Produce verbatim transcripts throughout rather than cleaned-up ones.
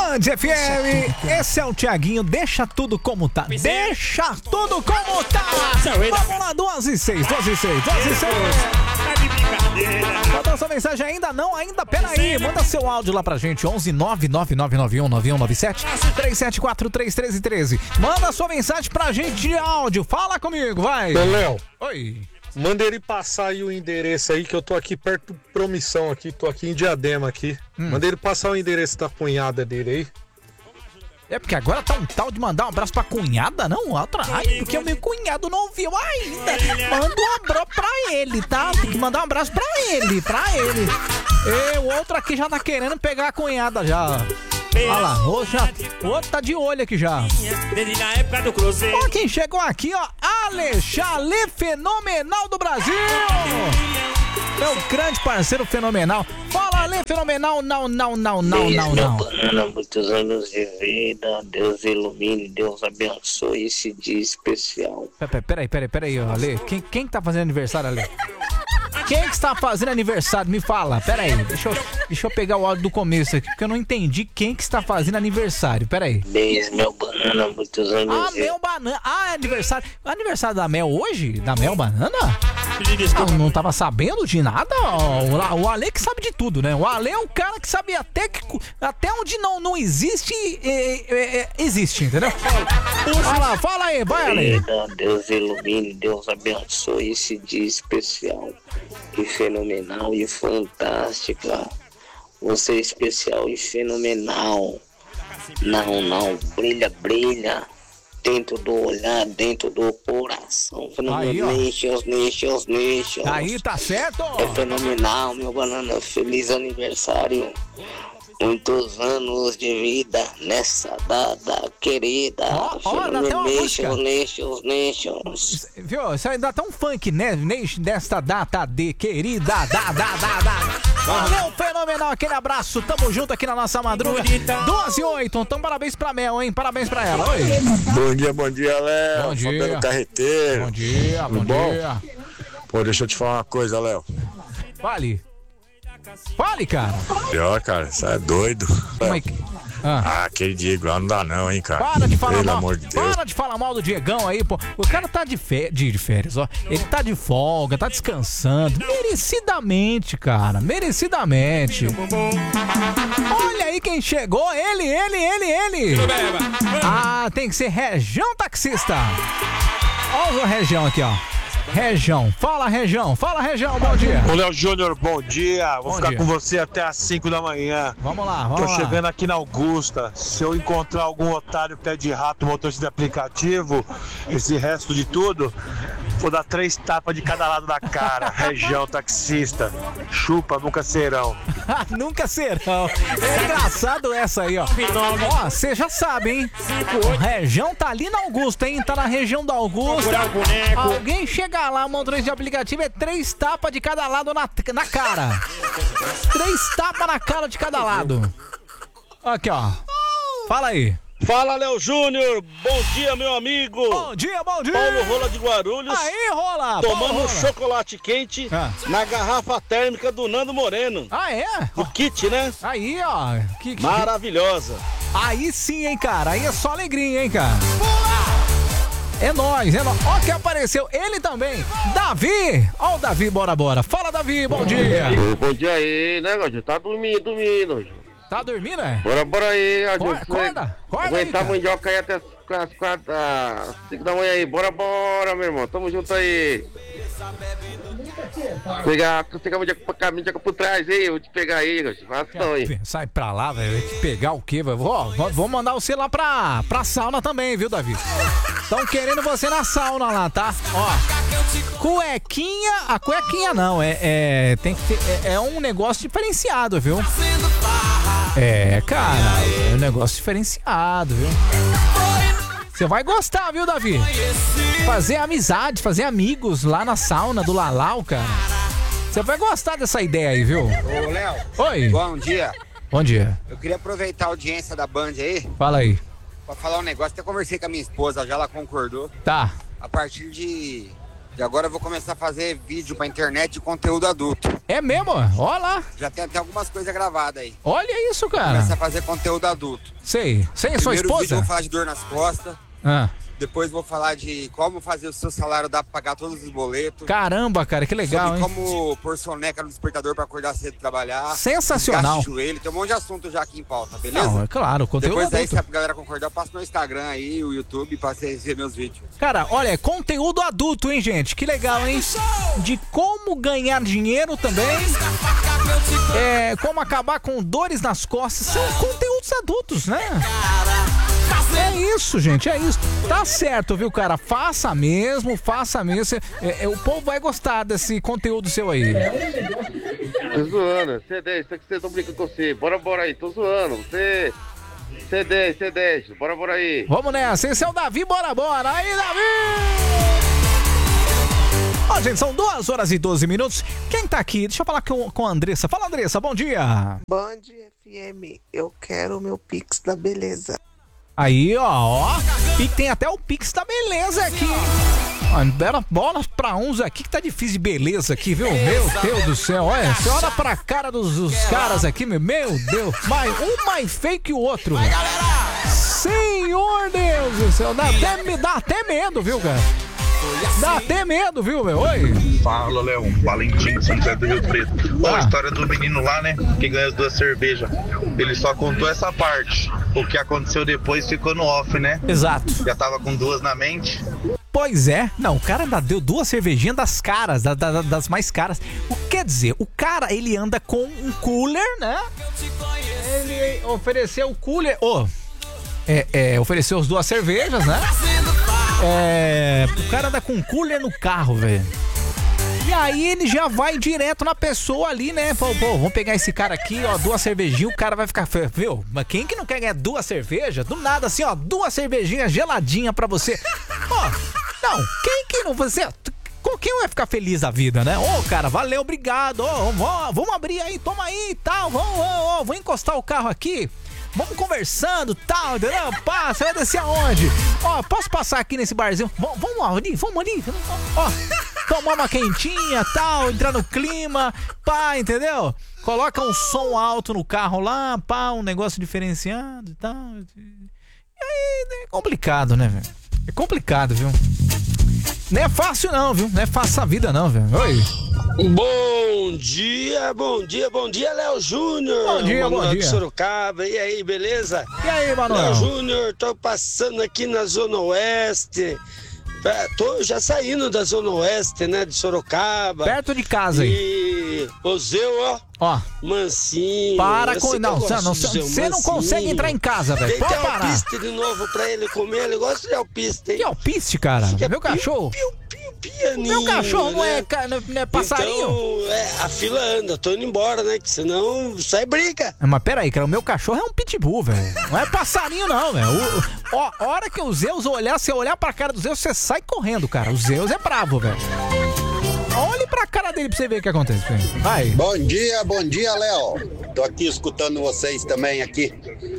Band F M, esse é o Thiaguinho, deixa tudo como tá. Deixa tudo como tá. Vamos lá, duas e seis, duas e seis, duas e seis. Mandou sua mensagem ainda não? Ainda? Peraí, manda seu áudio lá pra gente, onze nove nove nove nove um nove um nove sete, três sete quatro três um três um três. Manda sua mensagem pra gente de áudio, fala comigo, vai. Ô, Léo. Oi. Manda ele passar aí o endereço aí, que eu tô aqui perto do Promissão aqui, tô aqui em Diadema aqui. Hum. Manda ele passar o endereço da cunhada dele aí. É porque agora tá um tal de mandar um abraço pra cunhada, não? Atrás, porque o meu cunhado não ouviu ainda. Manda um abraço pra ele, tá? Tem que mandar um abraço pra ele, pra ele. E o outro aqui já tá querendo pegar a cunhada já. Olha lá, o, já, o outro tá de olho aqui já. Ó, quem chegou aqui, ó, Alexandre Fenomenal do Brasil. Meu grande parceiro fenomenal. Fala, Ale, fenomenal. Não, não, não, não, não, não. Banana, muitos anos de vida. Deus ilumine, Deus abençoe esse dia especial. Peraí, peraí, peraí, Ale. Quem, quem tá fazendo aniversário, Ale? Quem que está fazendo aniversário? Me fala, peraí. Deixa eu, deixa eu pegar o áudio do começo aqui, porque eu não entendi quem que está fazendo aniversário. Peraí. Beijo, meu banana, muitos anos Ah, de... Mel Banana. Ah, é aniversário. Aniversário da Mel hoje? Da Mel Banana? Não, não tava sabendo de nada? O, o Ale que sabe de tudo, né? O Ale é um cara que sabe até, que, até onde não, não existe, é, é, é, existe, entendeu? Fala, fala aí, vai, Ale. Deus ilumine, Deus abençoe esse dia especial. E fenomenal e fantástica. Você é especial e fenomenal. Não, não, brilha, brilha. Dentro do olhar, dentro do coração. Fenomenal, nations, nations, nations. Aí, tá certo? É fenomenal, meu banana. Feliz aniversário. Muitos anos de vida nessa data querida. Ó, ó, dá até uma música. Nations, nations. Viu? Isso aí dá até um funk, né? Nesta data de querida. Da, da, da, da. Valeu, fenomenal. Aquele abraço. Tamo junto aqui na nossa madruga. duas e oito. Então, parabéns pra Mel, hein? Parabéns pra ela. Oi. Bom dia, bom dia, Léo. Bom dia. Fabiano Carreteiro. Bom dia, bom, bom dia. Pô, deixa eu te falar uma coisa, Léo. Fale. Fale, cara. Pior, cara, você é doido. Como é que... Ah. ah, aquele Diego lá não dá não, hein, cara. Para de falar Pelo mal. amor de Deus. Para de falar mal do Diegão aí, pô. O cara tá de, fé... de férias, ó. Ele tá de folga, tá descansando. Merecidamente, cara. Merecidamente. Olha aí quem chegou. Ele, ele, ele, ele. Ah, tem que ser Região Taxista. Olha o Região aqui, ó. Região, fala Região, fala Região, bom dia. Ô Léo Júnior, bom dia. Vou bom ficar dia. com você até às cinco da manhã. Vamos lá, vamos Tô lá. chegando aqui na Augusta. Se eu encontrar algum otário pé de rato, motorista de aplicativo, esse resto de tudo, vou dar três tapas de cada lado da cara. Região Taxista. Chupa, nunca serão. Nunca serão. É engraçado essa aí, ó. Ó, você já sabe, hein? O Região tá ali na Augusta, hein? Tá na região da Augusta. Alguém chega lá, o motorista de aplicativo, é três tapas de cada lado na, na cara. Três tapas na cara de cada lado. Aqui, ó. Fala aí. Fala, Léo Júnior, bom dia, meu amigo. Bom dia, bom dia. Paulo Rola de Guarulhos. Aí, Rola. Tomando Rola. chocolate quente ah. na garrafa térmica do Nando Moreno. Ah, é? O kit, né? Aí, ó. Que, que... Maravilhosa. Aí sim, hein, cara. Aí é só alegria, hein, cara. É nóis, é nóis. Ó que apareceu ele também. Davi. Ó o Davi, bora, bora. Fala, Davi, bom dia. Bom dia aí, né, Gordinho? Tá dormindo, dormindo. Tá dormindo, é? Bora, bora aí, Acorda, acorda, acorda aí, aguentar a mandioca aí até as quatro, às cinco da manhã aí. Bora, bora, meu irmão. Tamo junto aí. Pegar, pegar a mandioca pra mandioca por trás aí, eu vou te pegar aí, Gordinho. Faça aí. Sai pra lá, velho. Te pegar o quê, velho? Ó, vou mandar você lá pra, pra sauna também, viu, Davi? Estão querendo você na sauna lá, tá? Ó, cuequinha... A cuequinha não, é... é tem que ter... É, é um negócio diferenciado, viu? É, cara, é um negócio diferenciado, viu? Você vai gostar, viu, Davi? Fazer amizade, fazer amigos lá na sauna do Lalau, cara. Você vai gostar dessa ideia aí, viu? Ô, Léo. Oi. Bom dia. Bom dia. Eu queria aproveitar a audiência da Band aí. Fala aí. Pra falar um negócio. Até conversei com a minha esposa, já ela concordou. Tá. A partir de E agora eu vou começar a fazer vídeo pra internet de conteúdo adulto. É mesmo? Olha lá. Já tem até algumas coisas gravadas aí. Olha isso, cara. Começar a fazer conteúdo adulto. Sei. Sem a sua Primeiro esposa? vídeo eu vou falar de dor nas costas. Ah. Depois vou falar de como fazer o seu salário dar pra pagar todos os boletos. Caramba, cara, que legal, Sobre hein? como pôr soneca no despertador pra acordar cedo e trabalhar. Sensacional. Desgaste de joelho. Tem um monte de assunto já aqui em pauta, beleza? Não, é claro, conteúdo Depois aí, adulto. se a galera concordar, eu passo no Instagram aí, o YouTube, pra vocês verem meus vídeos. Cara, olha, conteúdo adulto, hein, gente? Que legal, hein? De como ganhar dinheiro também. É, como acabar com dores nas costas. São conteúdos adultos, né? É isso, gente, é isso. Tá certo, viu, cara? Faça mesmo, faça mesmo. É, é, o povo vai gostar desse conteúdo seu aí. Tô zoando. C dez, isso aqui vocês estão brincando com você. Bora, bora aí. Tô zoando. Você... C dez, C dez. Bora, bora aí. Vamos nessa. Esse é o Davi, bora, bora. Aí, Davi! Ó, gente, são duas horas e doze minutos. Quem tá aqui? Deixa eu falar com, com a Andressa. Fala, Andressa, bom dia. Band F M, eu quero o meu Pix da beleza. Aí, ó, ó. E tem até o Pix da beleza aqui, hein? Ó, deram bola pra uns aqui que tá difícil de beleza aqui, viu? Meu Deus do céu, olha. Você olha pra cara dos, dos caras aqui, meu, meu Deus. Mas um mais feio que o outro. Senhor Deus do céu. Dá até, me dá até medo, viu, cara? Dá até medo, viu, meu? Oi. Fala, Léo. Valentim, São José do Rio Preto. Bom, Ah. a história do menino lá, né? Que ganhou as duas cervejas. Ele só contou essa parte. O que aconteceu depois ficou no off, né? Exato. Já tava com duas na mente. Pois é. Não, o cara ainda deu duas cervejinhas das caras, da, da- das mais caras. O que quer dizer? O cara, ele anda com um cooler, né? Ele ofereceu o cooler... Ô, é, é, ofereceu as duas cervejas, né? É, o cara anda com um cooler no carro, velho. E aí ele já vai direto na pessoa ali, né? Pô, pô, vamos pegar esse cara aqui, ó, duas cervejinhas, o cara vai ficar... Viu? Mas quem que não quer ganhar duas cervejas? Do nada assim, ó, duas cervejinhas geladinhas pra você. Ó, não, quem que não... Você... Quem vai ficar feliz da vida, né? Ô, cara, valeu, obrigado. Ó, ó, vamos abrir aí, toma aí e tal. Vamos, ó, ó, vou encostar o carro aqui. Vamos conversando, tal, entendeu? Pá, você vai descer aonde? Ó, posso passar aqui nesse barzinho? V vamos ali, vamos ali. Ó, tomar uma quentinha, tal, entrar no clima, pá, entendeu? Coloca um som alto no carro lá, pá, um negócio diferenciado e tal. E aí, é complicado, né, velho? É complicado, viu? Não é fácil não, viu? Não é fácil a vida não, velho. Oi. Bom dia, bom dia, bom dia, Léo Júnior. Bom dia, Manuel bom dia. de Sorocaba. E aí, beleza? E aí, Manuel? Léo Júnior, tô passando aqui na Zona Oeste. É, tô já saindo da Zona Oeste, né, de Sorocaba. Perto de casa aí. E o Zeu, ó. Ó. Mansinho. Para Eu com... sei que Não, eu você gosto não, do Zeu, você não mansinho. consegue entrar em casa, velho. Tem Pode que parar. alpiste de novo pra ele comer. Ele gosta de alpiste, hein? Que alpiste, cara? Que é Meu piu, cachorro? Piu, piu, pianinho, Meu cachorro não é, né? ca- não é passarinho? Então, é, a fila anda, tô indo embora, né? Que senão sai briga. É, mas peraí, cara, o meu cachorro é um pitbull, velho. Não é passarinho, não, velho. O- Ó, a hora que o Zeus olhar, você olhar pra cara do Zeus, você sai correndo, cara. O Zeus é bravo, velho. Olhe pra cara dele pra você ver o que acontece. velho. Vai. Bom dia, bom dia, Léo. Tô aqui escutando vocês também aqui.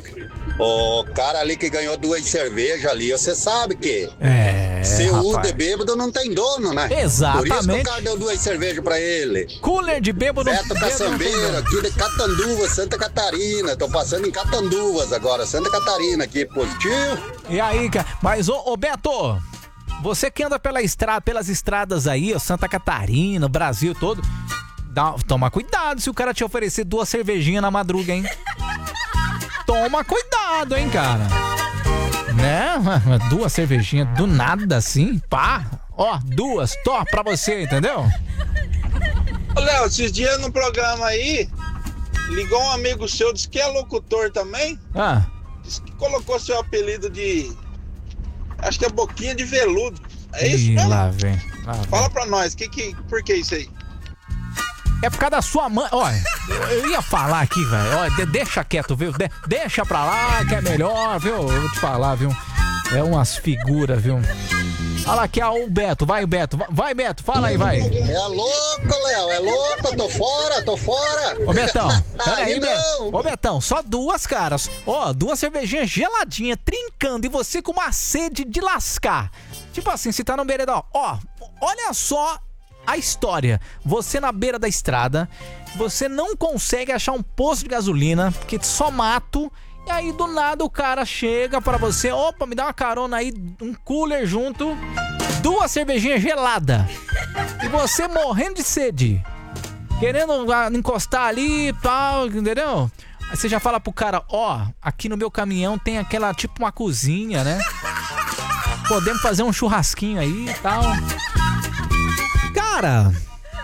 O cara ali que ganhou duas cervejas ali, você sabe que É, seu U rapaz. de bêbado não tem dono, né? Exatamente. Por isso que o cara deu duas cervejas pra ele. Cooler de bêbado. Beto bêbado não tem Caçambeiro, dono. aqui de Catanduva, Santa Catarina. Tô passando em Catanduvas agora, Santa Catarina aqui, positivo. E aí, cara? Mas, ô, ô Beto, você que anda pela estrada, pelas estradas aí, ó, Santa Catarina, Brasil todo, dá, toma cuidado se o cara te oferecer duas cervejinhas na madruga, hein? Toma cuidado, hein, cara? Né? Duas cervejinhas do nada assim, pá. Ó, duas, tó, pra você, entendeu? Ô, Léo, esses dias no programa aí, ligou um amigo seu, disse que é locutor também. Ah. Disse que colocou seu apelido de... Acho que é Boquinha de Veludo. É isso Ih, mesmo? lá vem. Lá vem. Fala pra nós, que, que, por que isso aí? É por causa da sua mãe. Olha, eu, eu ia falar aqui, velho. Olha, de- deixa quieto, viu? De- deixa pra lá que é melhor, viu? Eu vou te falar, viu? É umas figuras, viu? Olha lá aqui, ó, o Beto. Vai, Beto. Va- Vai, Beto. Fala aí, vai. É louco, Léo, é louco, tô fora, tô fora. Ô, Betão, peraí, Aí Beto. não. Ô, Betão, só duas caras. Ó, duas cervejinhas geladinhas, trincando. E você com uma sede de lascar. Tipo assim, você tá no beira da... Ó, olha só a história. Você na beira da estrada, você não consegue achar um posto de gasolina, porque só mato... E aí, do nada, o cara chega pra você, opa, me dá uma carona aí, um cooler junto, duas cervejinhas geladas. E você morrendo de sede, querendo encostar ali e tal, entendeu? Aí você já fala pro cara, ó, aqui no meu caminhão tem aquela, tipo uma cozinha, né? Podemos fazer um churrasquinho aí e tal. Cara,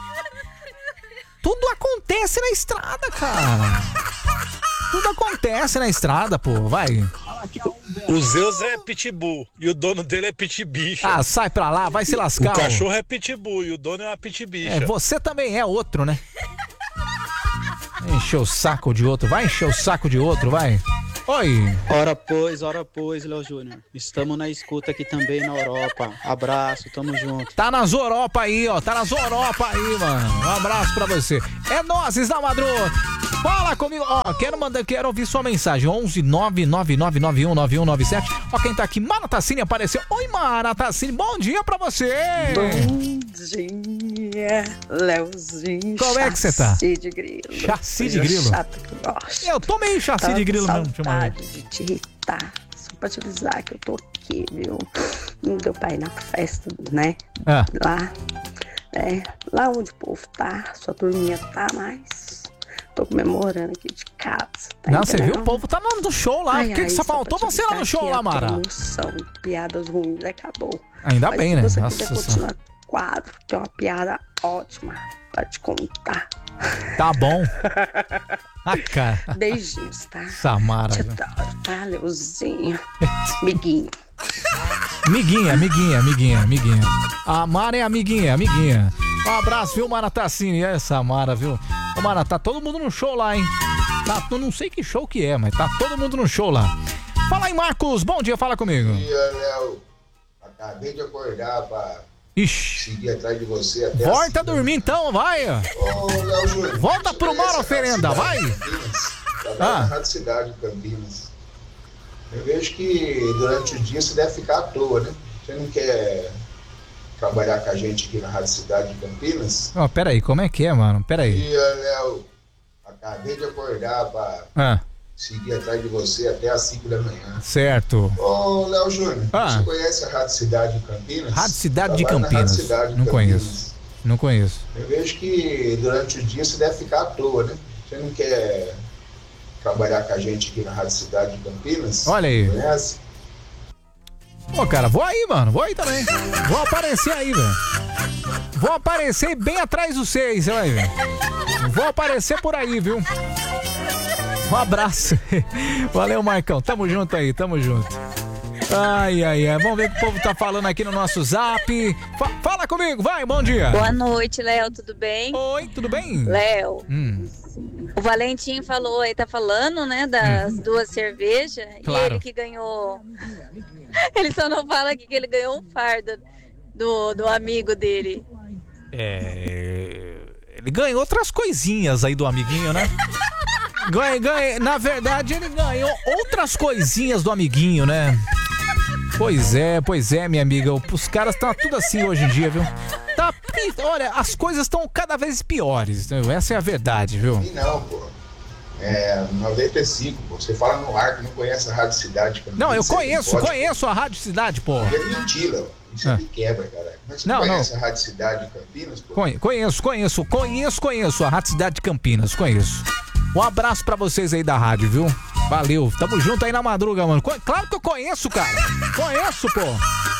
tudo acontece na estrada, cara. Tudo acontece na estrada, pô, vai. O Zeus é pitbull e o dono dele é pitbicha. Ah, sai pra lá, vai se lascar. O cachorro é pitbull e o dono é uma pitbicha. É, você também é outro, né? Encher o saco de outro, vai encher o saco de outro, vai. Oi. Ora pois, ora pois, Léo Júnior. Estamos na escuta aqui também na Europa. Abraço, tamo junto. Tá nas Europa aí, ó. Tá nas Europa aí, mano. Um abraço pra você. É nozes da madruga. Fala comigo. Ó, quero mandar, quero ouvir sua mensagem. onze nove nove nove nove um nove um nove sete. Ó, quem tá aqui? Mara Tassini apareceu. Oi, Mara Tassini. Bom dia pra você. Bom dia, Léozinho. Como é que você tá? Chassi de grilo. Chassi de grilo. Chato que gosta. Eu tô meio chassi Tava de grilo com mesmo. saudade de te irritar. Só pra te avisar que eu tô aqui, viu? Não deu pra ir na festa, né? Ah. Lá. É, lá onde o povo tá, sua turminha tá, mas tô comemorando aqui de casa. Tá Não, você viu? entendendo? O povo tá no show lá. Ai, Por que, que ai, só pra faltou te você lá no avisar show que lá, a Mara? promoção de piadas ruins acabou. Ainda Mas bem, se né? você Nossa quiser continuar com o quadro, tem uma piada ótima pra te contar. Tá bom. Ah, cara. Beijinhos, tá? Samara. Te adoro, tá, Leuzinho? Amiguinho. Amiguinha, amiguinha, amiguinha, amiguinha. A Mara é amiguinha, amiguinha. Um abraço, viu, Mara Tassini? Essa Mara, viu? Ô, Mara, tá todo mundo no show lá, hein? Tá, eu não sei que show que é, mas tá todo mundo no show lá. Fala aí, Marcos. Bom dia, fala comigo. Bom dia, Léo. Acabei de acordar pra Ixi. seguir atrás de você até Volta a dormir então, vai. Ô, Léo Júnior. Volta pro mar, oferenda, vai. Trabalho Ah. na Rádio Cidade de Campinas. Eu vejo que durante o dia você deve ficar à toa, né? Você não quer trabalhar com a gente aqui na Rádio Cidade de Campinas? Ó, pera aí, como é que é, mano? Pera aí. Bom dia, Léo. Acabei de acordar pra Ah, seguir atrás de você até às cinco da manhã. certo. Ô, Léo Júnior, Ah. você conhece a Rádio Cidade de Campinas? Rádio Cidade de Trabalho na Campinas. Rádio Cidade de Não Campinas. conheço. Não conheço. Eu vejo que durante o dia você deve ficar à toa, né? Você não quer trabalhar com a gente aqui na Rádio Cidade de Campinas? Olha aí. Conhece? Pô, cara, vou aí, mano. Vou aí também. Vou aparecer aí, velho. Vou aparecer bem atrás de vocês, você vai ver. Vou aparecer por aí, viu? Um abraço. Valeu, Marcão. Tamo junto aí, tamo junto. Ai, ai, ai. Vamos ver o que o povo tá falando aqui no nosso zap. Fa- fala comigo, vai, bom dia. Boa noite, Léo, tudo bem? Oi, tudo bem? Léo, Hum. o Valentim falou aí, tá falando, né, das duas cervejas. Claro. E ele que ganhou. Ele só não fala aqui que ele ganhou um fardo do, do amigo dele. É. Ele ganhou outras coisinhas aí do amiguinho, né? Ganha, ganha. Na verdade, ele ganhou outras coisinhas do amiguinho, né? Pois é, pois é, minha amiga. Os caras estão tudo assim hoje em dia, viu? Tá, pi- olha, as coisas estão cada vez piores, viu? Essa é a verdade, viu? E não, pô. É noventa e cinco, pô. Você fala no ar que não conhece a Rádio Cidade de Campinas. Não, eu você conheço, pode, conheço a Rádio Cidade, pô. pô. É mentira, pô. Isso é Ah. me quebra, caralho. Mas você Não, não conhece não. a Rádio Cidade de Campinas, pô? Conhe- Conheço, conheço, conheço, conheço a Rádio Cidade de Campinas, conheço. Um abraço pra vocês aí da rádio, viu? Valeu, tamo junto aí na madruga, mano. Co- Claro que eu conheço, cara. Conheço, pô.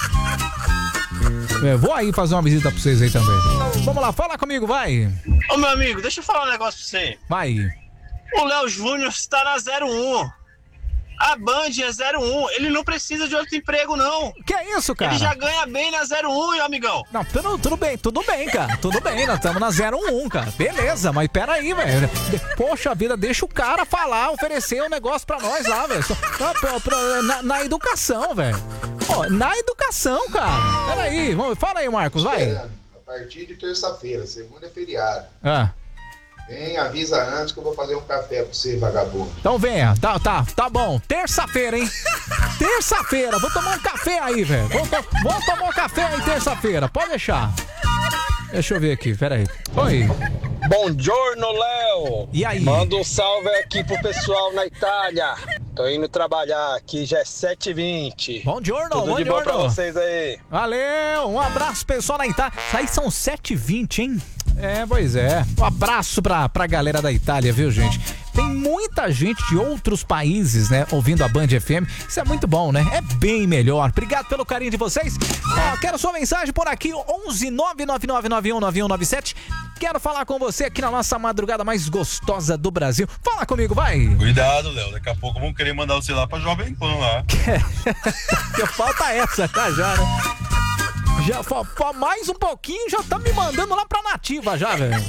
É, vou aí fazer uma visita pra vocês aí também. Vamos lá, fala comigo, vai. Ô meu amigo, deixa eu falar um negócio pra você. Vai. O Léo Júnior está na zero um. A Band é zero um. Ele não precisa de outro emprego, não. Que é isso, cara? Ele já ganha bem na zero um, meu amigão. Não, tudo, tudo bem, tudo bem, cara. Tudo bem, nós estamos na zero um, cara. Beleza, mas peraí, velho. Poxa vida, deixa o cara falar, oferecer um negócio pra nós lá, velho. Só- pra- pra- pra- Na, na educação, velho. Ó, na educação, cara. Peraí, vamos, fala aí, Marcos, vai. A partir de terça-feira, segunda é feriado. Ah. Vem, avisa antes que eu vou fazer um café pra você, vagabundo. Então venha, tá, tá, tá bom. Terça-feira, hein? Terça-feira, vou tomar um café aí, velho. Vou, to- vou tomar um café aí terça-feira, pode deixar. Deixa eu ver aqui, peraí. Oi. Buongiorno, Léo. E aí? Manda um salve aqui pro pessoal na Itália. Tô indo trabalhar aqui, já é sete e vinte. Buongiorno, Tudo de bom pra vocês aí. Valeu, um abraço pessoal na Itália. Isso aí são sete e vinte, hein? É, pois é. Um abraço pra, pra galera da Itália, viu, gente? Tem muita gente de outros países, né, ouvindo a Band F M. Isso é muito bom, né? É bem melhor. Obrigado pelo carinho de vocês. Ó, quero sua mensagem por aqui, onze nove nove nove nove um nove um nove sete. Quero falar com você aqui na nossa madrugada mais gostosa do Brasil. Fala comigo, vai. Cuidado, Léo. Daqui a pouco vão querer mandar você lá pra Jovem Pan lá. Que falta essa, tá já, né? Já, fa, fa, mais um pouquinho, já tá me mandando lá pra Nativa já, velho.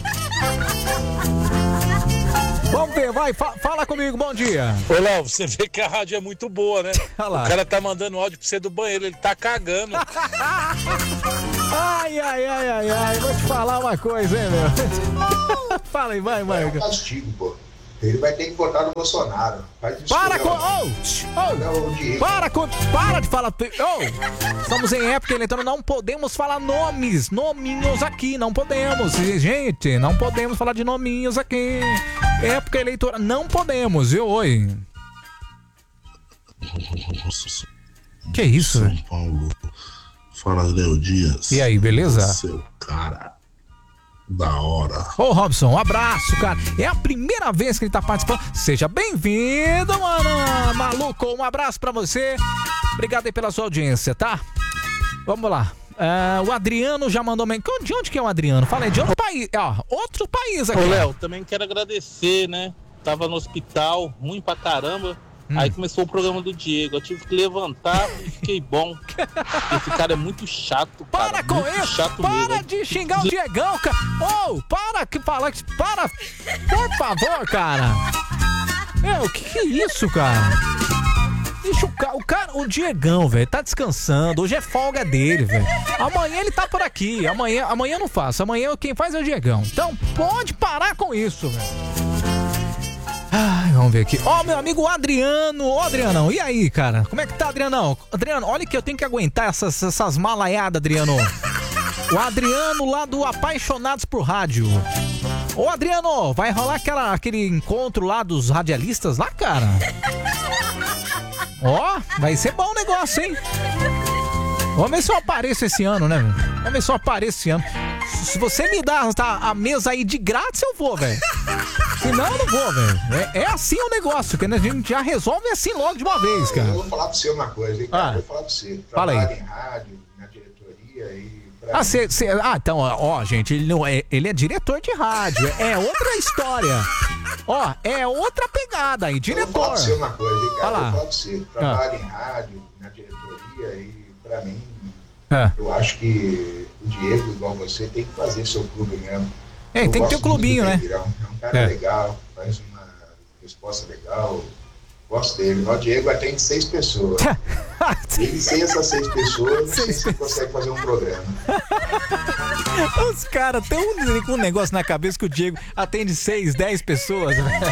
Vamos ver, vai, fa, fala comigo, bom dia. Ô, Léo, você vê que a rádio é muito boa, né? Olha lá. O cara tá mandando áudio pra você do banheiro, ele tá cagando. Ai, ai, ai, ai, ai, vou te falar uma coisa, hein, meu. Fala aí, vai, vai. É um castigo, pô. Ele vai ter que votar no Bolsonaro. Para com... Oh, oh, para com... Para de falar... Oh, estamos em época eleitoral, não podemos falar nomes, nominhos aqui, não podemos. Gente, não podemos falar de nominhos aqui. Época eleitoral, não podemos, viu? Oi. Que isso? São Paulo. Fala, Léo Dias. E aí, beleza? Seu cara... Da hora. Ô, Robson, um abraço, cara. É a primeira vez que ele tá participando. Seja bem-vindo, mano. Maluco, um abraço pra você. Obrigado aí pela sua audiência, tá? Vamos lá. Uh, o Adriano já mandou... De onde que é o Adriano? Fala aí, de outro país. Ó, outro país aqui. Ô, Léo, também quero agradecer, né? Tava no hospital, ruim pra caramba. Hum. Aí começou o programa do Diego. Eu tive que levantar e fiquei bom. Esse cara é muito chato, cara. Para com muito isso! Chato para mesmo. de xingar o Diegão, cara! Ô, oh, para que falar que. Para! Por favor, cara! É, o que, que é isso, cara? Deixa o cara, o cara, o Diegão, velho, tá descansando. Hoje é folga dele, velho. Amanhã ele tá por aqui. Amanhã, amanhã eu não faço. Amanhã quem faz é o Diegão. Então pode parar com isso, velho. Ai, vamos ver aqui. Ó, oh, meu amigo Adriano. Ô, oh, Adrianão, e aí, cara? Como é que tá, Adrianão? Adriano, olha que eu tenho que aguentar essas, essas malaiadas, Adriano. O Adriano lá do Apaixonados por Rádio. Ô, Adriano, vai rolar aquela, aquele encontro lá dos radialistas lá, cara? Ó, oh, vai ser bom o negócio, hein? Vamos ver se eu apareço esse ano, né, velho? Vamos ver se eu apareço esse ano. Se você me dá tá, a mesa aí de grátis, eu vou, velho. Senão eu não vou, velho. É, é assim o negócio, que a gente já resolve assim logo de uma vez, cara. Eu vou falar pra você uma coisa, hein, cara? Ah. Eu vou falar pra você. Fala aí. Trabalho em rádio, na diretoria e... Ah, cê, cê, ah, então, ó, gente, ele, não é, ele é diretor de rádio. É outra história. Ó, é outra pegada aí, diretor. Eu vou falar pra você uma coisa, hein, cara? Fala. Eu vou falar pra você. Trabalho ah. em rádio, na diretoria e, pra mim, ah. eu acho que o Diego, igual você, tem que fazer seu clube mesmo. É, eu tem que ter um clubinho, né? É um cara é. legal, faz uma resposta legal. Gosto dele. O Diego atende seis pessoas. Ele sem essas seis pessoas, não sei se você consegue fazer um programa. Os caras têm um, um negócio na cabeça que o Diego atende seis, dez pessoas.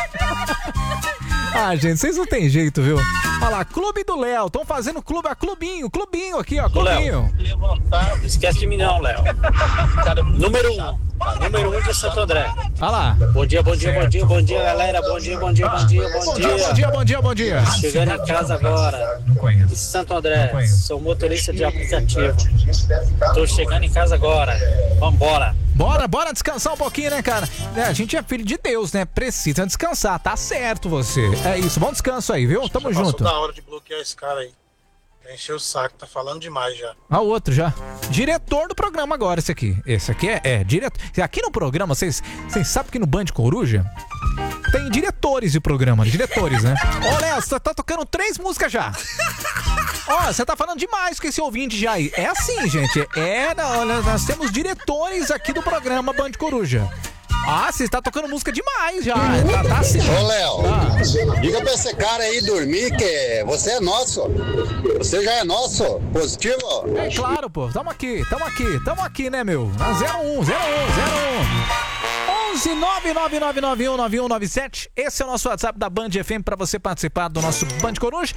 Ah, gente, vocês não tem jeito, viu? Olha lá, Clube do Léo. Estão fazendo clube, a clubinho, clubinho aqui, ó, clubinho. Léo, levantar, esquece de mim não, Léo. Cara, número um. Número um de Santo André. Olha lá. Bom dia, bom dia, bom dia, bom dia, galera. Bom dia, bom dia, bom dia, bom dia. Bom dia, bom dia, bom dia. Chegando em casa agora. De Santo André. Sou motorista de aplicativo. Tô chegando em casa agora. Vambora. Bora, bora descansar um pouquinho, né, cara? É, a gente é filho de Deus, né? Precisa descansar. Tá certo você. É isso. Bom descanso aí, viu? Tamo já junto. Passou da hora de bloquear esse cara aí. Encheu o saco, tá falando demais já. Ah, o outro já. Diretor do programa agora, esse aqui. Esse aqui é, é diretor. Aqui no programa, vocês sabem que no Band Coruja tem diretores de programa, diretores, né? Ô, Léo, você tá tocando três músicas já. Ó, você tá falando demais com esse ouvinte já aí. É assim, gente. É, não, nós temos diretores aqui do programa Band Coruja. Ah, você está tocando música demais já. Tá, tá assim. Ô, Léo, ah. diga pra esse cara aí dormir que você é nosso. Você já é nosso. Positivo? É claro, pô. Tamo aqui, tamo aqui, tamo aqui, né, meu? Na zero um, zero um, zero um. onze nove nove nove nove um nove um nove sete. Esse é o nosso WhatsApp da Band F M para você participar do nosso Band Coruja.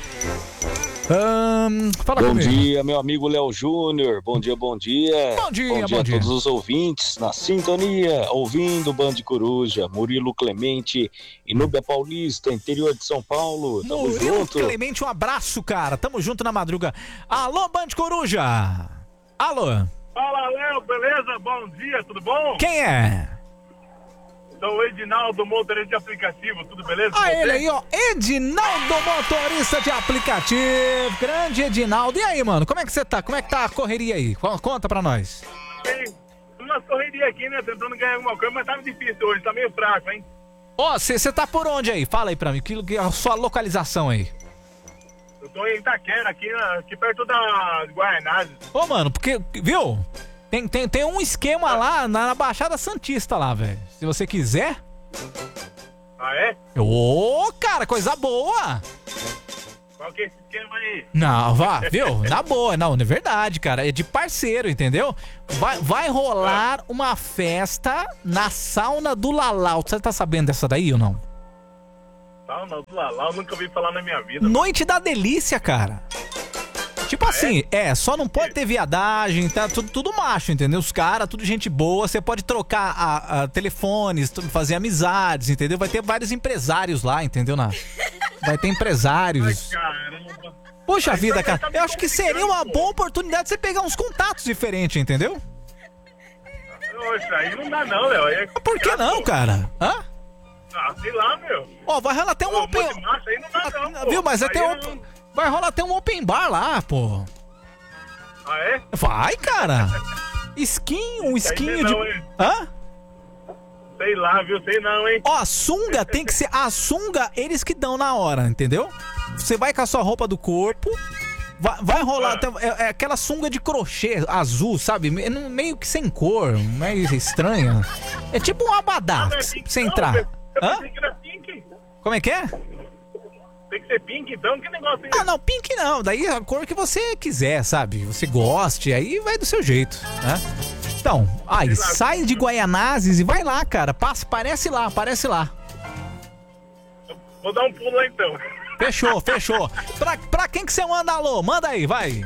Um, fala bom comigo. dia, meu amigo Léo Júnior. Bom dia, bom dia. Bom dia, bom dia bom a dia. todos os ouvintes na sintonia, ouvindo Band Coruja. Murilo Clemente, Inúbia Paulista, interior de São Paulo. Tamo Murilo junto. Clemente, um abraço, cara. Tamo junto na madruga. Alô, Band Coruja. Alô. Fala, Léo, beleza? Bom dia, tudo bom? Quem é? Sou o Edinaldo, motorista de aplicativo, tudo beleza? Ah, com ele você? aí, ó. Edinaldo, motorista de aplicativo. Grande Edinaldo. E aí, mano, como é que você tá? Como é que tá a correria aí? Conta pra nós. Tem umas correrias aqui, né? Tentando ganhar alguma coisa, mas tá difícil hoje, tá meio fraco, hein? Ó, você tá por onde aí? Fala aí pra mim, que, que é a sua localização aí? Eu tô em Itaquera, aqui, na- aqui perto da Guaianazes. Ô, mano, porque, viu? Tem, tem, tem um esquema lá na, na Baixada Santista lá, velho. Se você quiser. Ah, é? Ô, cara, coisa boa! Qual que é esse esquema aí? Não, vá, viu? Na boa, não, é verdade, cara. É de parceiro, entendeu? Vai, vai rolar uma festa na sauna do Lalau. Você tá sabendo dessa daí ou não? Sauna do Lalau, nunca ouvi falar na minha vida. Noite da delícia, cara. Tipo assim, é? só não pode ter viadagem, tá tudo, tudo macho, entendeu? Os caras, tudo gente boa, você pode trocar a, a telefones, tu- fazer amizades, entendeu? Vai ter vários empresários lá, entendeu? Na, vai ter empresários. Caramba. Poxa vida, cara, eu acho que seria uma boa oportunidade de você pegar uns contatos diferentes, entendeu? Poxa, aí não dá não, Léo. Aí é Por que não, cara? Hã? Ah, sei lá, meu. Ó, vai rolar até um Pô, open... monte de macho aí não dá não, pô. Viu, mas Aí até eu open... não- vai rolar até um open bar lá, pô. Ah, é? Vai, cara. Skin, um skin de... não, hein? Hã? Sei lá, viu? Sei não, hein? Ó, a sunga tem que ser... A sunga, eles que dão na hora, entendeu? Você vai com a sua roupa do corpo... Vai, vai rolar até... É, é aquela sunga de crochê azul, sabe? Me- Meio que sem cor, meio estranha. É tipo um abadá, Não, não é pra você pink, você não, entrar. Eu Hã? pensei que era pink. Como é que é? Tem que ser pink, então? Que negócio é Ah, não, pink não. Daí a cor que você quiser, sabe? Você goste, aí vai do seu jeito, né? Então, aí, sai de Guaianazes e vai lá, cara. Passa, aparece lá, aparece lá. Vou dar um pulo lá então. Fechou, fechou. Pra, pra quem que você manda alô? Manda aí, vai.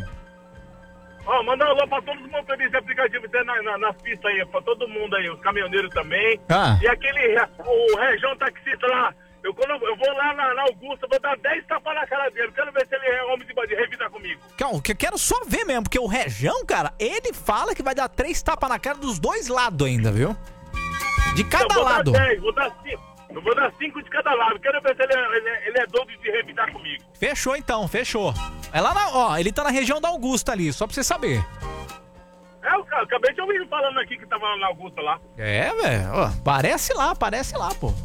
Ó, manda um alô pra todos os motoristas de aplicativo que tem na, na, nas pistas aí, pra todo mundo aí, os caminhoneiros também. Ah. E aquele, o Região taxista lá, eu, quando eu vou lá na, na Augusta, vou dar dez tapas na cara dele, quero ver se ele é homem de, de revidar comigo. Calma, que eu quero só ver mesmo, porque o Região, cara, ele fala que vai dar três tapas na cara dos dois lados ainda, viu? De cada eu vou lado. Dar dez, vou dar cinco. Eu vou dar cinco de cada lado, quero ver se ele é, ele é, ele é doido de revidar comigo. Fechou então, fechou. É lá na, ó, ele tá na região da Augusta ali, só pra você saber. É, eu acabei de ouvir falando aqui que tava lá na Augusta lá. É, velho, ó, parece lá, parece lá, pô.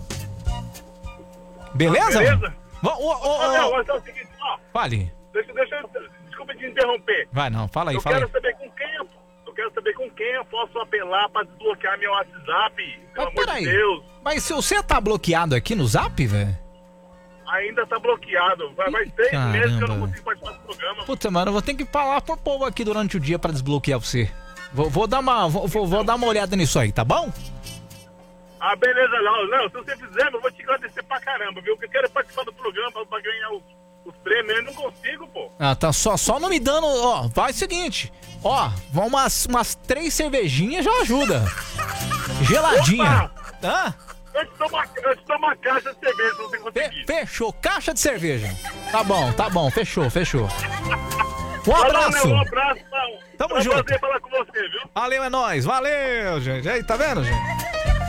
Beleza? Beleza? Ó, ó, ó, Ô, Léo, ó. mas é o seguinte, ó. Fale. Deixa, deixa eu. Desculpa te interromper. Vai não, fala aí, eu fala aí. quero saber com quem eu, eu quero saber com quem eu posso apelar pra desbloquear meu WhatsApp. Pelo Mas amor peraí. de Deus. Mas se você tá bloqueado aqui no Zap, velho? Ainda tá bloqueado. Vai mais três meses que eu não Caramba. consigo participar do programa. Puta, mano, eu vou ter que falar pro povo aqui durante o dia pra desbloquear você. Vou, vou dar uma, vou, vou- vou dar uma olhada nisso aí, tá bom? Ah, beleza, Léo. Não, se você fizer, eu vou te agradecer pra caramba, viu? Porque eu quero participar do programa pra, pra ganhar os, os prêmios. Eu não consigo, pô. Ah, tá só, só não me dando, ó, vai o seguinte, ó, vão umas, umas três cervejinhas já ajuda. Geladinha. Hã? Eu te dou uma, eu te dou uma caixa de cerveja se você conseguir. Fechou, caixa de cerveja. Tá bom, tá bom, fechou, fechou. Um Valeu, abraço. Léo, um abraço, Paulo. Tamo Foi um junto. prazer falar com você, viu? Valeu, é nóis. Valeu, gente. Aí, tá vendo, gente?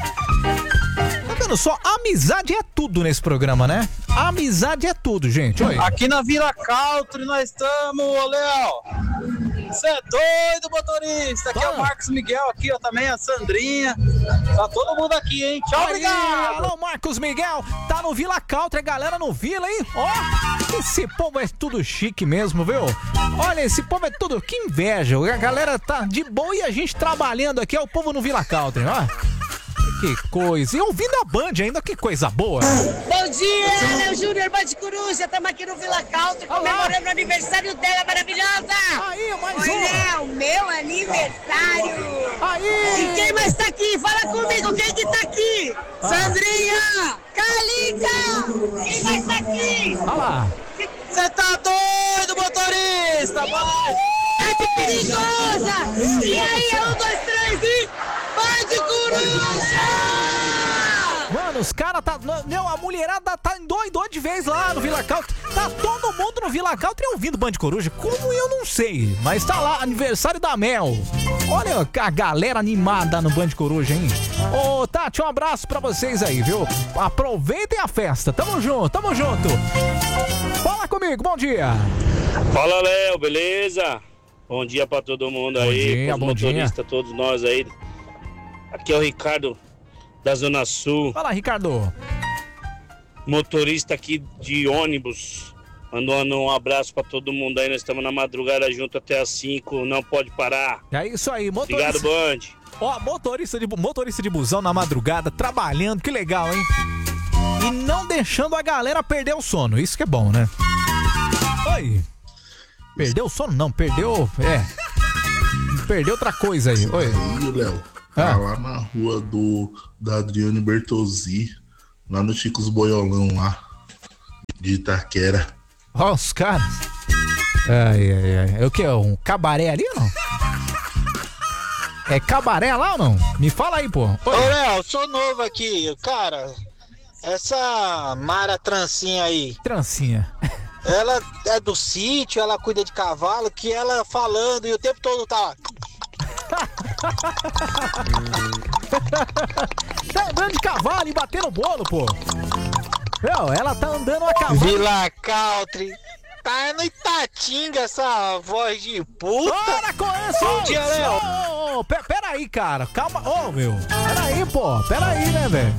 Tá vendo só? Amizade é tudo nesse programa, né? Amizade é tudo, gente. Oi. Aqui na Vila Country nós estamos, ô Léo. Você é doido, motorista? Aqui é o Marcos Miguel, aqui, ó, também a Sandrinha. Tá todo mundo aqui, hein? Tchau, Aí, obrigado. alô, Marcos Miguel. Tá no Vila Country, a galera no Vila, hein? Ó, esse povo é tudo chique mesmo, viu? Olha, esse povo é tudo... Que inveja. A galera tá de boa e a gente trabalhando aqui. É o povo no Vila Country, ó. Que coisa. E ouvindo a Band ainda, que coisa boa. Bom dia, Léo Júnior, Band Coruja. Estamos aqui no Vila Country comemorando o aniversário dela maravilhosa. Aí, mais Oi, um. Léo, meu aniversário. Aí. E quem mais tá aqui? Fala comigo, quem que tá aqui? Ah. Sandrinha, Calica. Quem mais tá aqui? Olha lá. Você tá doido, motorista? Ai, que perigosa. E aí, é um, dois, três e... Band Coruja! Mano, os caras tá... Meu, a mulherada tá endoidou de vez lá no Vila Country. Tá todo mundo no Vila Country ouvindo Band Coruja. Como eu não sei, mas tá lá, aniversário da Mel. Olha a galera animada no Band Coruja, hein? Ô, Tati, um abraço pra vocês aí, viu? Aproveitem a festa. Tamo junto, tamo junto. Fala comigo, bom dia. Fala, Léo, beleza? Bom dia pra todo mundo aí, dia, pros bom motoristas, dia. todos nós aí. Aqui é o Ricardo da Zona Sul. Fala, Ricardo. Motorista aqui de ônibus. Mandando um abraço pra todo mundo aí. Nós estamos na madrugada junto até as cinco. Não pode parar. É isso aí, motorista. Obrigado, Band. Ó, motorista de, motorista de busão na madrugada, trabalhando, que legal, hein? E não deixando a galera perder o sono. Isso que é bom, né? Oi. Perdeu o sono? Não, perdeu... É. Perdeu outra coisa aí. Oi. Aí, Léo. Tá lá na rua do da Adriane Bertozzi, lá no Chicos Boiolão, lá de Itaquera. Ó, os caras. Ai, ai, ai. É o que? Um cabaré ali ou não? É cabaré lá ou não? Me fala aí, pô. Ô, Léo, sou novo aqui. Cara, essa Mara Trancinha aí. Trancinha. Ela é do sítio, ela cuida de cavalo, que ela falando e o tempo todo tá lá. Tá andando de cavalo e batendo bolo, pô. Meu, ela tá andando a cavalo. Vila Country. Tá no Itatinga essa voz de puta. Para com isso! Bom dia, Léo. Ô, ô, pe- pera aí, cara. Calma. Ô, meu. Pera aí, pô. Pera aí, né, velho?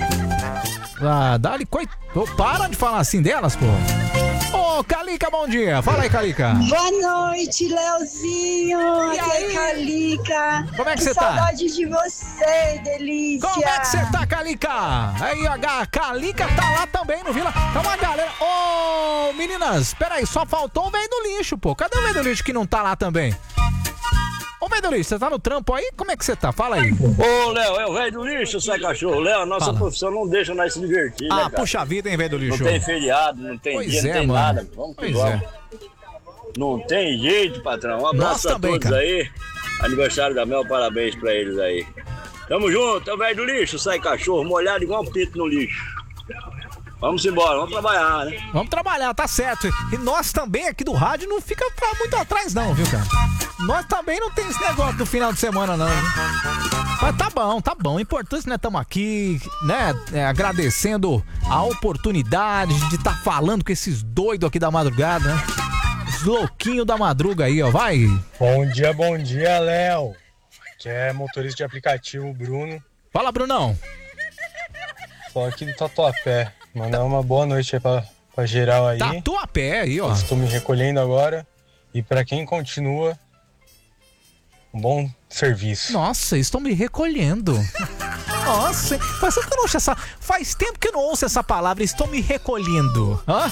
Ah, dá-lhe coit... Ô, para de falar assim delas, pô. Ô, Calica, bom dia. Fala aí, Calica. Boa noite, Leozinho. E Aqui aí? é Calica. Como é que Que você tá? saudade de você, delícia. Como é que você tá, Calica? Aí, a Calica tá lá também no Vila. Tá uma galera. Ô, meninas, peraí, só faltou o velho do lixo, pô. Cadê o velho do lixo que não tá lá também? Ô, velho do lixo, você tá no trampo aí? Como é que você tá? Fala aí. Ô, Léo, é o velho do lixo, sai cachorro. Léo, a nossa Fala. profissão não deixa nós se divertir, Ah, né, cara? puxa vida, hein, velho do lixo? Não tem feriado, não tem Pois dia, não é, tem mano. nada. Vamos que Pois vamos. é. Não tem jeito, patrão. Um Nós abraço a também, todos cara. aí. Aniversário da Mel, parabéns pra eles aí. Tamo junto, é o velho do lixo, sai cachorro, molhado igual um pinto no lixo. Vamos embora, vamos trabalhar, né? Vamos trabalhar, tá certo. E nós também aqui do rádio não fica pra muito atrás não, viu, cara? Nós também não tem esse negócio do final de semana, não. Viu? Mas tá bom, tá bom. O importante, né, estamos aqui, né, é, agradecendo a oportunidade de estar tá falando com esses doidos aqui da madrugada, né? Os louquinhos da madruga aí, ó, vai. Bom dia, bom dia, Léo. Aqui é motorista de aplicativo, Bruno. Fala, Brunão. Só aqui do Tatuapé. Mandar uma boa noite aí pra, pra geral aí. Tatuapé aí, ó. Estou me recolhendo agora. E pra quem continua, um bom serviço. Nossa, estou me recolhendo. Nossa, faz tempo que eu não ouço essa, faz tempo que eu não ouço essa palavra, estou me recolhendo. Hã?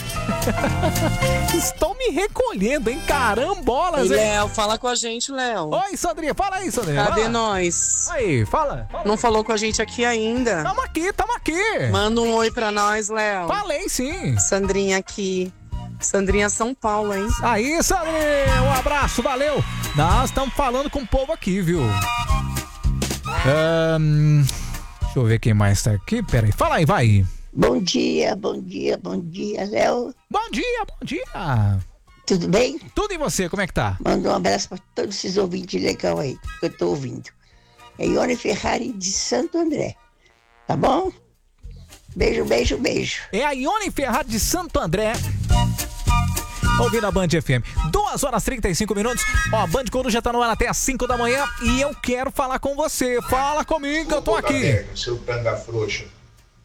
Estou me recolhendo, hein? Carambolas, Ei, hein? Léo, fala com a gente, Léo. Oi, Sandrinha, fala aí, Sandrinha. Cadê Vai. nós? Aí, fala. Não falou com a gente aqui ainda? Tamo aqui, tamo aqui. Manda um oi pra nós, Léo. Falei sim. Sandrinha aqui. Sandrinha São Paulo, hein? Aí, Sandrinha, um abraço, valeu. Nós estamos falando com o povo aqui, viu? Ahn, deixa eu ver quem mais tá aqui. Pera aí, fala aí, vai. Bom dia, bom dia, bom dia, Léo. Bom dia, bom dia. Tudo bem? Tudo e você, como é que tá? Manda um abraço pra todos esses ouvintes legais aí, que eu tô ouvindo. É Ione Ferrari de Santo André. Tá bom? Beijo, beijo, beijo. É a Ione Ferrari de Santo André. Ouvindo a Band F M. duas horas e trinta e cinco minutos. Ó, a Band Coruja tá no ar até às cinco da manhã e eu quero falar com você. Fala comigo, eu tô aqui. Seu tanga frouxo.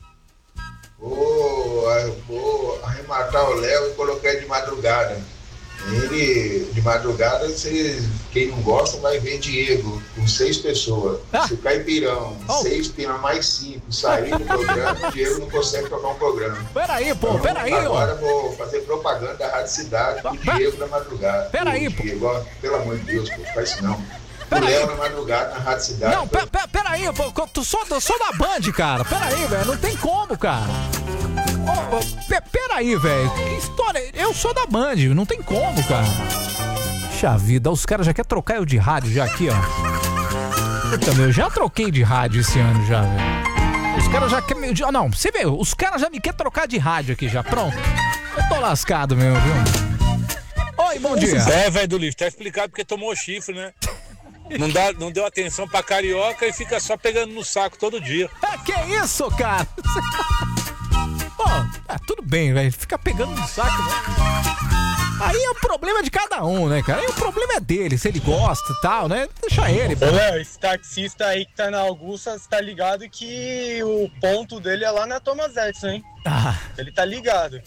Vou, vou arrematar o Léo e colocar de madrugada. Ele, de madrugada, você, quem não gosta vai ver Diego com seis pessoas. Ah. Se o Caipirão, Oh. seis pirão mais cinco, sair do programa, o Diego não consegue tocar um programa. Peraí, pô, Então, peraí, agora ó. vou fazer propaganda da Rádio Cidade pro Diego da madrugada. Peraí, Ô, pô. Diego, ó, pelo amor de Deus, pô, faz isso não. O Léo na madrugada na Rádio Cidade. Não, pe- pe- peraí, pô, tu sou, eu sou da Band, cara. Peraí, velho, não tem como, cara. Ô, ô, pe- peraí, velho, que história. Eu sou da Band, não tem como, cara. Puxa vida, os caras já querem trocar eu de rádio já aqui, ó. Puta, meu, eu já troquei de rádio esse ano já, velho. Os caras já querem... me- Não, você vê, os caras já me querem trocar de rádio aqui já, pronto. Eu tô lascado mesmo, viu? Oi, bom dia. É, velho do lixo, tá explicado porque tomou chifre, né? Não, dá, não deu atenção pra carioca e fica só pegando no saco todo dia. É, que isso, cara? Pô, ah, tudo bem, velho. Fica pegando no saco, né? Aí é o problema de cada um, né, cara? Aí o problema é dele, se ele gosta e tal, né? Deixa ele. Ô, Léo, esse taxista aí que tá na Augusta, você tá ligado que o ponto dele é lá na Thomas Edison, hein? Ah. Ele tá ligado.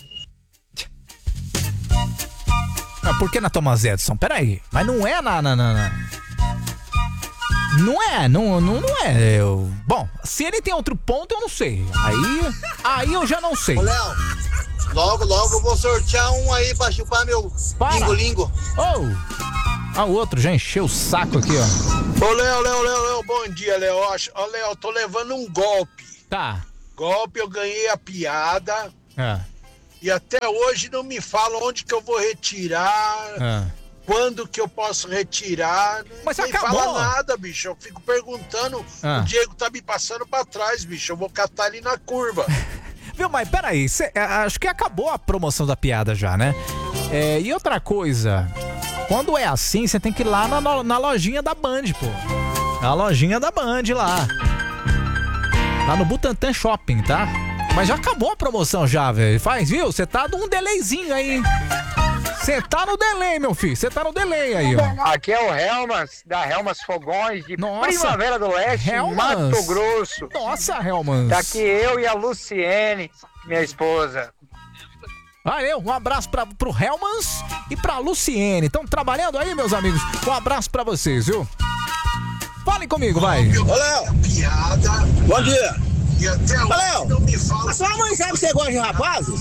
Ah, por que na Thomas Edison? Peraí. Mas não é na... na, na, na... Não é, não, não, não é. Eu... Bom, se ele tem outro ponto, eu não sei. Aí, aí eu já não sei. Ô, Léo, logo, logo eu vou sortear um aí pra chupar meu lingo-lingo. Oh! Ah, o outro já encheu o saco aqui, ó. Ô, Léo, Léo, Léo, Léo, bom dia, Léo. Ô, Léo, tô levando um golpe. Tá. Golpe, eu ganhei a piada. É. E até hoje não me falam onde que eu vou retirar. É. Quando que eu posso retirar? Mas nem acabou. fala nada, bicho. Eu fico perguntando. Ah. O Diego tá me passando pra trás, bicho. Eu vou catar ali na curva. Viu, mas peraí, cê, é, acho que acabou a promoção da piada já, né? É, e outra coisa, quando é assim, você tem que ir lá na, na, na lojinha da Band, pô. Na lojinha da Band lá. Lá no Butantã Shopping, tá? Mas já acabou a promoção já, velho. Faz, viu? Você tá num delayzinho aí, hein? Você tá no delay, meu filho. Você tá no delay aí, ó. Aqui é o Helmas, da Helmas Fogões, de Nossa. Primavera do Oeste, Helmas. Mato Grosso. Nossa, Helmas. Tá aqui eu e a Luciene, minha esposa. Valeu, um abraço pra, pro Helmans e pra Luciene. Estão trabalhando aí, meus amigos? Um abraço pra vocês, viu? Falem comigo, vai. Ô, Léo. Piada. Bom dia. E até Ô, Léo, não me fala. a sua mãe sabe que você gosta de rapazes?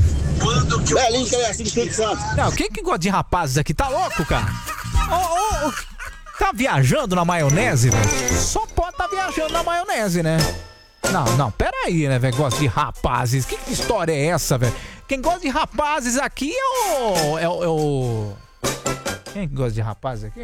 Quando que eu Belinho, que é assim de Espírito Santo. Não, quem que gosta de rapazes aqui? Tá louco, cara? Ô, ô, ô, tá viajando na maionese, velho? Só pode tá viajando na maionese, né? Não, não, pera aí, né, velho? Gosta de rapazes. Que, que história é essa, velho? Quem gosta de rapazes aqui é o... É o... É o... Quem que gosta de rapazes aqui?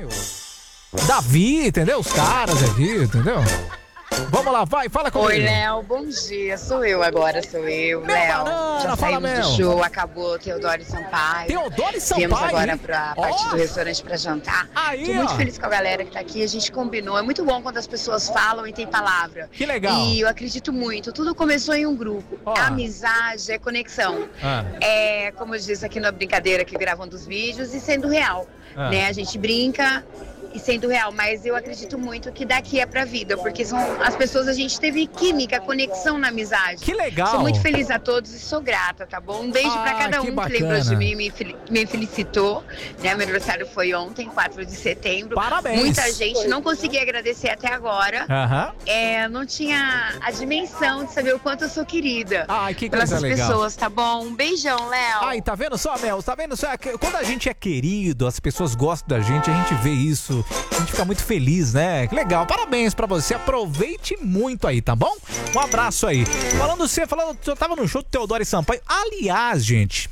O Davi, entendeu? Os caras aqui, entendeu? Vamos lá, vai, fala comigo. Oi, Léo, bom dia. Sou eu agora, sou eu, Meu Léo. banana, Já fala, saímos Mel. do show, acabou Teodoro e Sampaio. Teodoro e Sampaio, Viemos agora hein? pra parte Ó. do restaurante pra jantar. Aí, Tô muito ó. feliz com a galera que tá aqui, a gente combinou. É muito bom quando as pessoas falam e tem palavra. Que legal. E eu acredito muito, tudo começou em um grupo. Ó. Amizade, é conexão. Ah. É, como eu disse aqui na brincadeira que gravando os vídeos e sendo real. Ah. Né? A gente brinca e sendo real, mas eu acredito muito que daqui é pra vida, porque são as pessoas, a gente teve química, conexão na amizade. Que legal. Sou muito feliz a todos e sou grata, tá bom? Um beijo Ah, pra cada que um que bacana. lembrou de mim, me, fel- me felicitou. Né? Meu aniversário foi ontem, quatro de setembro. Parabéns. Muita gente, não consegui agradecer até agora. Aham. É, não tinha a dimensão de saber o quanto eu sou querida. Ai, que pelas coisa legal. pessoas, tá bom? Um beijão, Léo. Ai, tá vendo só, Mel? Tá vendo só? Quando a gente é querido, as pessoas gostam da gente, a gente vê isso, a gente fica muito feliz, né? Que legal, parabéns pra você, aproveite muito aí, tá bom? Um abraço aí. Falando você, falando, eu tava no show do Teodoro e Sampaio. Aliás, gente,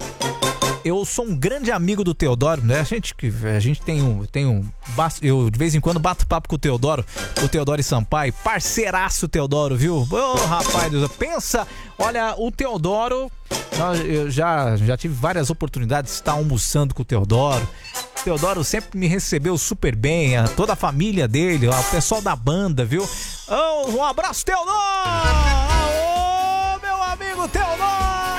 eu sou um grande amigo do Teodoro, né? A gente, a gente tem um, tem um, eu de vez em quando bato papo com o Teodoro, o Teodoro e Sampaio, parceiraço Teodoro, viu? Ô, rapaz, pensa, olha, o Teodoro, eu já, já tive várias oportunidades de estar almoçando com o Teodoro. O Teodoro sempre me recebeu super bem, a- toda a família dele, o pessoal da banda, viu? Oh, um abraço, Teodoro! Aô, meu amigo Teodoro!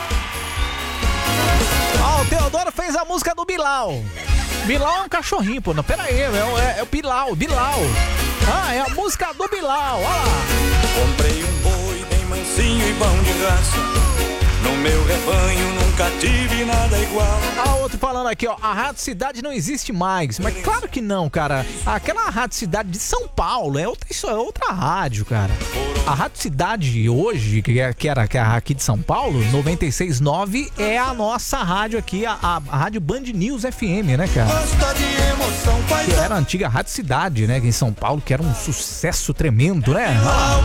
Ó, o Teodoro fez a música do Bilal. Bilal é um cachorrinho, pô. Não, pera aí, é, o- é, é o Bilal, Bilal. Ah, é a música do Bilal, olha lá. Comprei um boi bem mansinho e bom de raça. No meu rebanho nunca tive nada igual. Ah, outro falando aqui, ó, a Rádio Cidade não existe mais. Mas claro que não, cara. Aquela Rádio Cidade de São Paulo é outra, isso é outra rádio, cara. A Rádio Cidade hoje, que, é, que era que é aqui de São Paulo, noventa e seis ponto nove, é a nossa rádio aqui, a, a, a Rádio Band News F M, né, cara? Que era a antiga Rádio Cidade, né, em São Paulo, que era um sucesso tremendo, né?